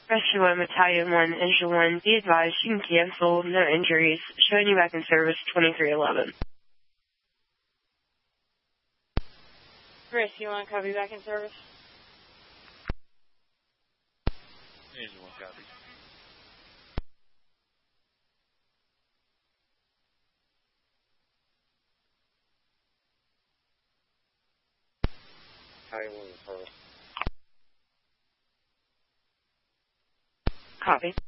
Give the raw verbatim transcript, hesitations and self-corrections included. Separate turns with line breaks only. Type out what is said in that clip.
Rescue one, Battalion one, Engine one, be advised you can cancel, no injuries, showing you back in service twenty-three eleven.
Rescue one, copy, back in service.
Engine one, copy.
Battalion one, service.
Copy.